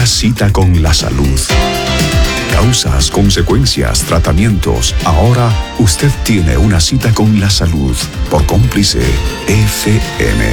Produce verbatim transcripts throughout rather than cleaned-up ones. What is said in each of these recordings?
Una cita con la salud. Causas, consecuencias, tratamientos. Ahora usted tiene una cita con la salud por Cómplice F M.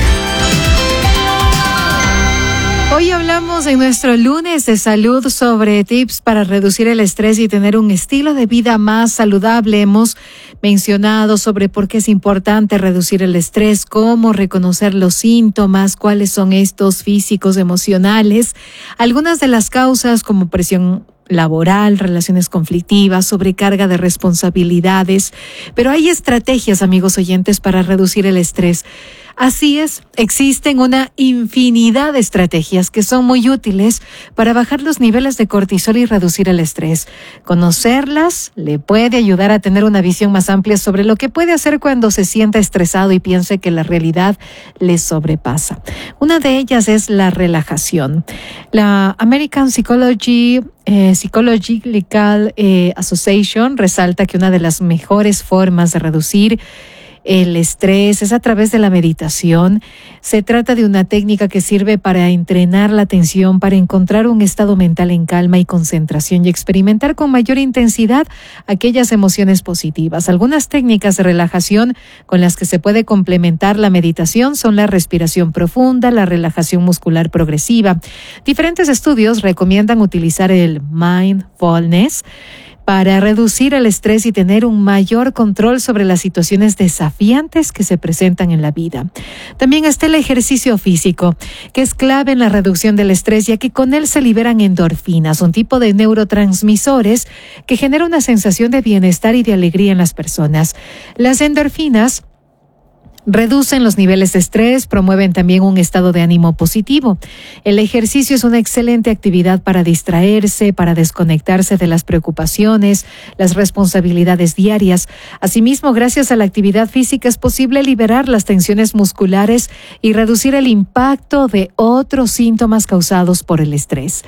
Hoy hablamos en nuestro lunes de salud sobre tips para reducir el estrés y tener un estilo de vida más saludable. Hemos mencionado sobre por qué es importante reducir el estrés, cómo reconocer los síntomas, cuáles son estos físicos, emocionales, algunas de las causas como presión laboral, relaciones conflictivas, sobrecarga de responsabilidades. Pero hay estrategias, amigos oyentes, para reducir el estrés. Así es, existen una infinidad de estrategias que son muy útiles para bajar los niveles de cortisol y reducir el estrés. Conocerlas le puede ayudar a tener una visión más amplia sobre lo que puede hacer cuando se sienta estresado y piense que la realidad le sobrepasa. Una de ellas es la relajación. La American Psychology Eh, Psychological eh, Association resalta que una de las mejores formas de reducir el estrés es a través de la meditación. Se trata de una técnica que sirve para entrenar la atención, para encontrar un estado mental en calma y concentración y experimentar con mayor intensidad aquellas emociones positivas. Algunas técnicas de relajación con las que se puede complementar la meditación son la respiración profunda, la relajación muscular progresiva. Diferentes estudios recomiendan utilizar el mindfulness para reducir el estrés y tener un mayor control sobre las situaciones desafiantes que se presentan en la vida. También está el ejercicio físico, que es clave en la reducción del estrés, ya que con él se liberan endorfinas, un tipo de neurotransmisores que genera una sensación de bienestar y de alegría en las personas. Las endorfinas reducen los niveles de estrés, promueven también un estado de ánimo positivo. El ejercicio es una excelente actividad para distraerse, para desconectarse de las preocupaciones, las responsabilidades diarias. Asimismo, gracias a la actividad física es posible liberar las tensiones musculares y reducir el impacto de otros síntomas causados por el estrés.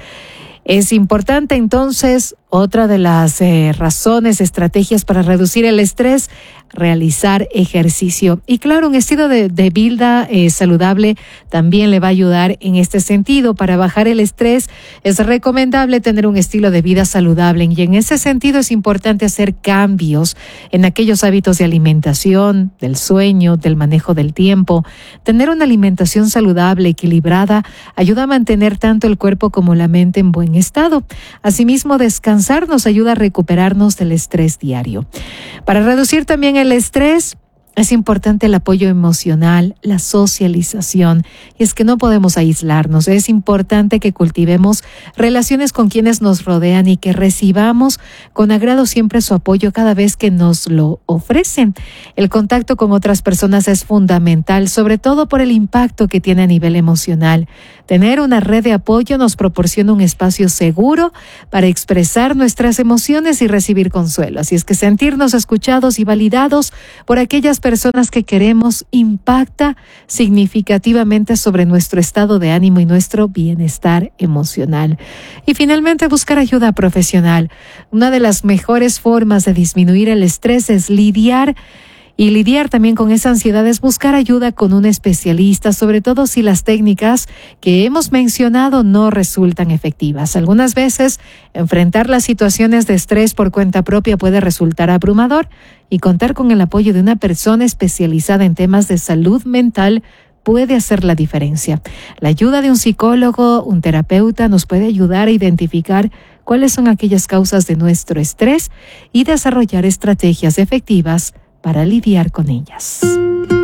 Es importante entonces, otra de las eh, razones, estrategias para reducir el estrés, realizar ejercicio. Y claro, un estilo de, de vida eh, saludable también le va a ayudar en este sentido. Para bajar el estrés es recomendable tener un estilo de vida saludable y en ese sentido es importante hacer cambios en aquellos hábitos de alimentación, del sueño, del manejo del tiempo. Tener una alimentación saludable, equilibrada, ayuda a mantener tanto el cuerpo como la mente en buen estado. Asimismo, descansar nos ayuda a recuperarnos del estrés diario. Para reducir también el estrés, es importante el apoyo emocional, la socialización, y es que no podemos aislarnos. Es importante que cultivemos relaciones con quienes nos rodean y que recibamos con agrado siempre su apoyo cada vez que nos lo ofrecen. El contacto con otras personas es fundamental, sobre todo por el impacto que tiene a nivel emocional. Tener una red de apoyo nos proporciona un espacio seguro para expresar nuestras emociones y recibir consuelo. Así es que sentirnos escuchados y validados por aquellas personas que queremos impacta significativamente sobre nuestro estado de ánimo y nuestro bienestar emocional. Y finalmente, buscar ayuda profesional. Una de las mejores formas de disminuir el estrés es lidiar Y lidiar también con esa ansiedad es buscar ayuda con un especialista, sobre todo si las técnicas que hemos mencionado no resultan efectivas. Algunas veces, enfrentar las situaciones de estrés por cuenta propia puede resultar abrumador y contar con el apoyo de una persona especializada en temas de salud mental puede hacer la diferencia. La ayuda de un psicólogo, un terapeuta, nos puede ayudar a identificar cuáles son aquellas causas de nuestro estrés y desarrollar estrategias efectivas para lidiar con ellas.